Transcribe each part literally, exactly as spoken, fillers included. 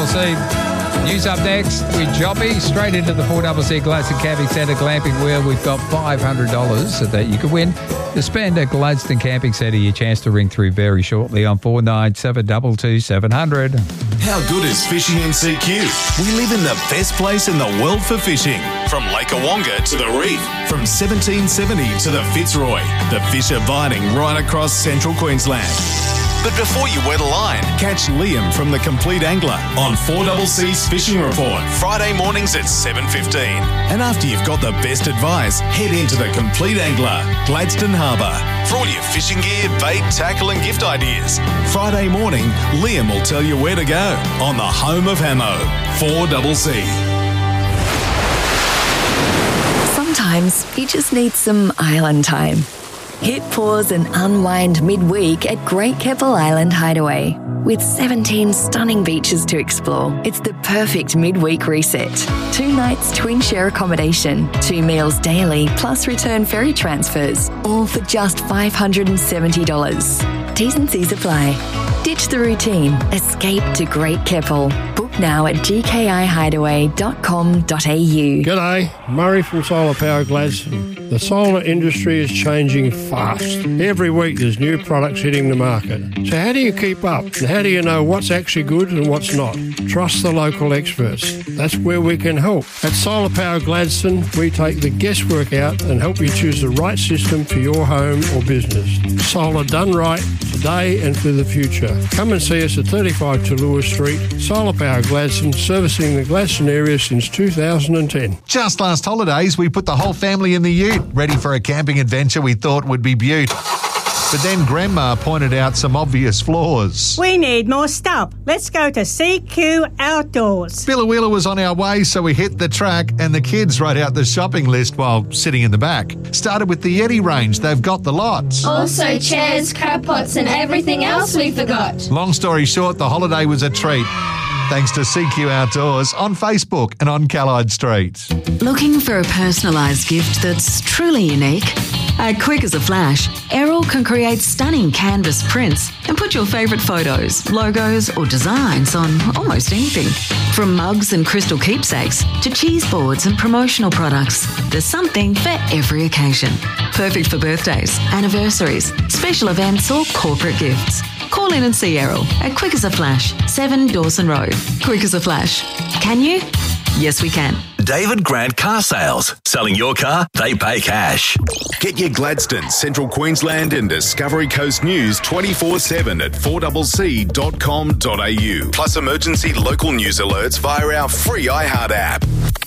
C. News up next with Joppy. Straight into the four C C Gladstone Camping Centre Glamping Wheel. We've got five hundred dollars that you could win to spend at Gladstone Camping Centre. Your chance to ring through very shortly on four nine seven two two seven hundred. How good is fishing in C Q? We live in the best place in the world for fishing. From Lake Awonga to the reef, from seventeen seventy to the Fitzroy, the fish are biting right across central Queensland. But before you wet a line, catch Liam from The Complete Angler on four C C's Fishing Report, Friday mornings at seven fifteen. And after you've got the best advice, head into The Complete Angler, Gladstone Harbour, for all your fishing gear, bait, tackle and gift ideas. Friday morning, Liam will tell you where to go on the home of Hamo, four C C. Sometimes you just need some island time. Hit pause and unwind midweek at Great Keppel Island Hideaway. With seventeen stunning beaches to explore, it's the perfect midweek reset. Two nights twin share accommodation, two meals daily, plus return ferry transfers, all for just five hundred seventy dollars. T's and C's apply. Ditch the routine. Escape to Great Keppel. Book now at g k i hideaway dot com dot a u. G'day, Murray from Solar Power Gladstone. The solar industry is changing fast. Every week there's new products hitting the market. So how do you keep up? And how do you know what's actually good and what's not? Trust the local experts. That's where we can help. At Solar Power Gladstone, we take the guesswork out and help you choose the right system for your home or business. Solar done right, today and for the future. Come and see us at thirty-five Tallulah Street. Solar Power Gladstone, servicing the Gladstone area since two thousand ten. Just last holidays, we put the whole family in the ute, ready for a camping adventure we thought would be beaut. But then Grandma pointed out some obvious flaws. We need more stuff. Let's go to C Q Outdoors. Billawheeler was on our way, so we hit the track and the kids wrote out the shopping list while sitting in the back. Started with the Yeti range. They've got the lot. Also chairs, crab pots and everything else we forgot. Long story short, the holiday was a treat. Thanks to C Q Outdoors on Facebook and on Callide Street. Looking for a personalised gift that's truly unique? At Quick as a Flash, Errol can create stunning canvas prints and put your favourite photos, logos or designs on almost anything. From mugs and crystal keepsakes to cheese boards and promotional products, there's something for every occasion. Perfect for birthdays, anniversaries, special events or corporate gifts. Call in and see Errol at Quick as a Flash, seven Dawson Road. Quick as a Flash. Can you? Yes, we can. David Grant Car Sales. Selling your car, they pay cash. Get your Gladstone, Central Queensland and Discovery Coast news twenty-four seven at four C C dot com dot a u. Plus emergency local news alerts via our free iHeart app.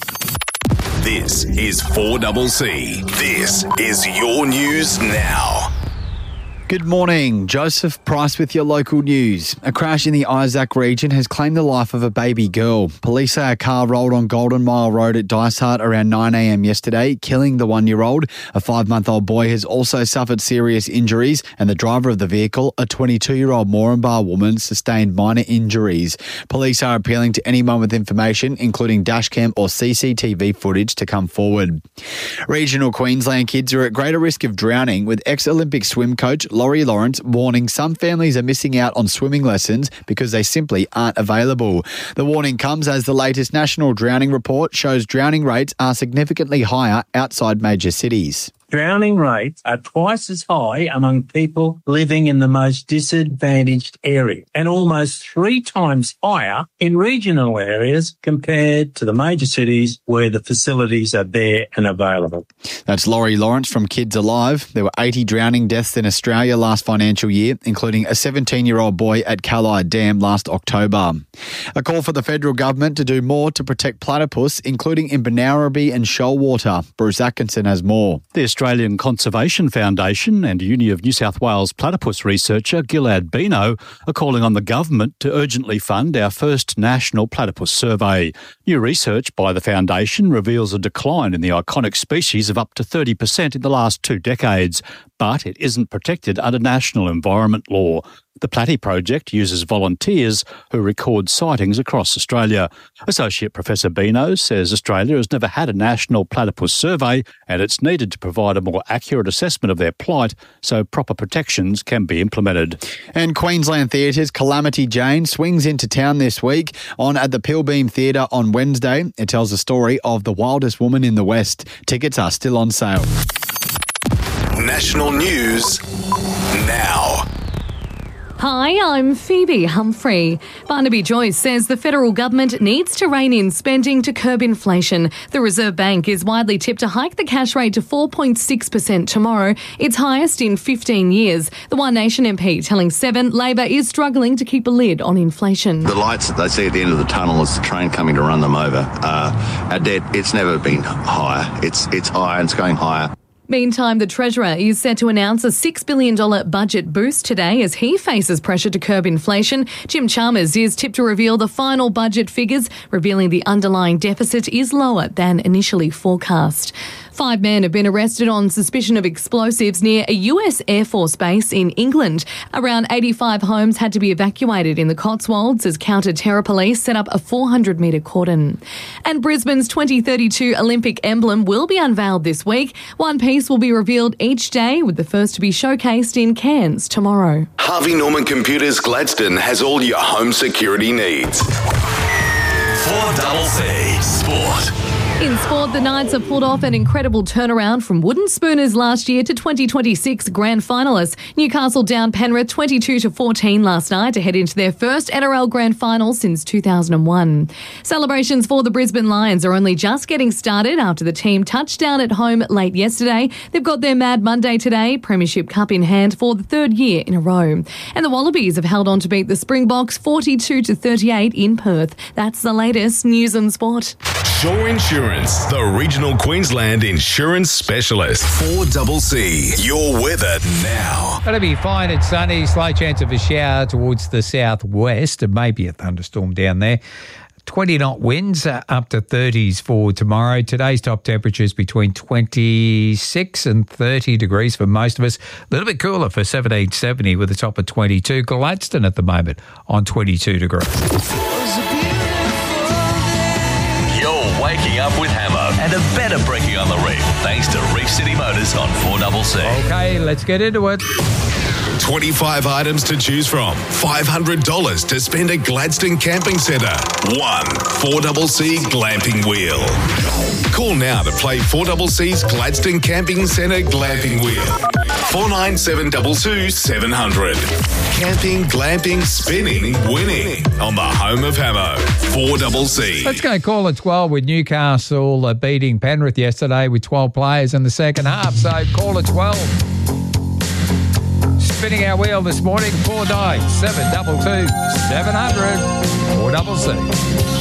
This is four C C. This is your news now. Good morning. Joseph Price with your local news. A crash in the Isaac region has claimed the life of a baby girl. Police say a car rolled on Golden Mile Road at Dysart around nine a m yesterday, killing the one-year-old. A five-month-old boy has also suffered serious injuries, and the driver of the vehicle, a twenty-two-year-old Moranbah woman, sustained minor injuries. Police are appealing to anyone with information, including dashcam or C C T V footage, to come forward. Regional Queensland kids are at greater risk of drowning, with ex-Olympic swim coach Laurie Lawrence warning some families are missing out on swimming lessons because they simply aren't available. The warning comes as the latest national drowning report shows drowning rates are significantly higher outside major cities. Drowning rates are twice as high among people living in the most disadvantaged area and almost three times higher in regional areas compared to the major cities where the facilities are there and available. That's Laurie Lawrence from Kids Alive. There were eighty drowning deaths in Australia last financial year, including a seventeen-year-old boy at Callide Dam last October. A call for the federal government to do more to protect platypus, including in Benarabi and Shoalwater. Bruce Atkinson has more. The Australian Conservation Foundation and Uni of New South Wales platypus researcher Gilad Bino are calling on the government to urgently fund our first national platypus survey. New research by the foundation reveals a decline in the iconic species of up to thirty percent in the last two decades, but it isn't protected under national environment law. The Platy project uses volunteers who record sightings across Australia. Associate Professor Bino says Australia has never had a national platypus survey and it's needed to provide a more accurate assessment of their plight so proper protections can be implemented. And Queensland Theatre's Calamity Jane swings into town this week on at the Pilbeam Theatre on Wednesday. It tells the story of the wildest woman in the West. Tickets are still on sale. National news now. Hi, I'm Phoebe Humphrey. Barnaby Joyce says the federal government needs to rein in spending to curb inflation. The Reserve Bank is widely tipped to hike the cash rate to four point six percent tomorrow, its highest in fifteen years. The One Nation M P telling Seven Labor is struggling to keep a lid on inflation. The lights that they see at the end of the tunnel is the train coming to run them over. Uh, our debt, it's never been higher. It's, it's higher and it's going higher. Meantime, the Treasurer is set to announce a six billion dollars budget boost today as he faces pressure to curb inflation. Jim Chalmers is tipped to reveal the final budget figures, revealing the underlying deficit is lower than initially forecast. Five men have been arrested on suspicion of explosives near a U S Air Force base in England. Around eighty-five homes had to be evacuated in the Cotswolds as counter-terror police set up a four hundred metre cordon. And Brisbane's twenty thirty-two Olympic emblem will be unveiled this week. One piece will be revealed each day, with the first to be showcased in Cairns tomorrow. Harvey Norman Computers Gladstone has all your home security needs. four C C Sport. In sport, the Knights have pulled off an incredible turnaround from wooden spooners last year to twenty twenty-six grand finalists. Newcastle down Penrith twenty-two to fourteen last night to head into their first N R L grand final since two thousand one. Celebrations for the Brisbane Lions are only just getting started after the team touched down at home late yesterday. They've got their Mad Monday today, Premiership Cup in hand for the third year in a row. And the Wallabies have held on to beat the Springboks forty-two to thirty-eight in Perth. That's the latest news and sport. Shore Insurance, the regional Queensland insurance specialist. four C C, your weather now. Going to be fine. It's sunny. Slight chance of a shower towards the southwest. And maybe a thunderstorm down there. twenty knot winds uh, up to thirties for tomorrow. Today's top temperatures between twenty-six and thirty degrees for most of us. A little bit cooler for seventeen seventy with a top of twenty-two. Gladstone at the moment on twenty-two degrees. Waking up with Hammer and a better brekkie on the reef thanks to Reef City Motors on four C C. Okay, let's get into it. twenty-five items to choose from. five hundred dollars to spend at Gladstone Camping Centre. One four C C Glamping Wheel. Call now to play four C C's Gladstone Camping Centre Glamping Wheel. four nine seven two two seven hundred. Camping, glamping, spinning, winning on the home of Hammo. four C C. Let's go call it twelve with Newcastle uh, beating Penrith yesterday with twelve players in the second half. So call it twelve. Spinning our wheel this morning, four nine seven two two seven hundred. four C C.